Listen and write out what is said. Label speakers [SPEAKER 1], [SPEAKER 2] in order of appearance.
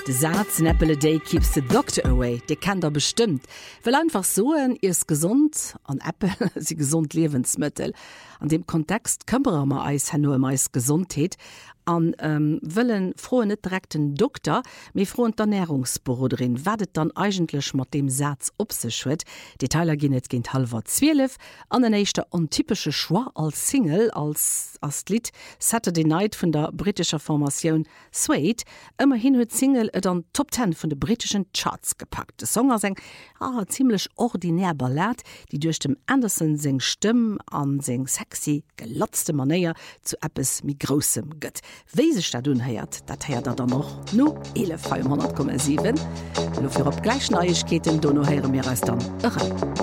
[SPEAKER 1] De Satz Apple a day keeps the doctor away, de kennt er bestimmt. Well einfach so is gesund an Apple sie gesund Lebensmittel. An dem Kontext këmmer ma eis han no meist Gesundheit an wëllen froe net direkten Doktor méi froen Ernährungsbüroin wadet dann eigentlich mat dem Satz op se schwet. Detailer gin net ginint halber 12 an den eischchte untypische Schwa als Single als Lied Saturday Night vun der britischer Formatioun Suede ëmmer hin huet Single et an Top 10 vun de britischen Charts gepackt. De Songer seng ziemlich ordinär Ballett, die durch dem Anderson seng Stimm an seng sexy gelotzte Manier zu Appes mi grossem gëtt. Weise dat unheiert, dat heiert dann noch no 11,7. Lo fir op gleich Neuigkeiten do no here mir als dann.